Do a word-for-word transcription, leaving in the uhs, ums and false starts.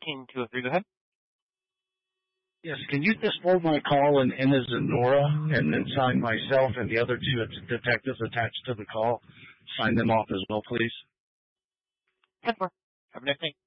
King two oh three, go ahead. Yes, can you just hold my call and end as Nora and then sign myself and the other two detectives attached to the call? Sign them off as well, please. ten four. Have a nice day.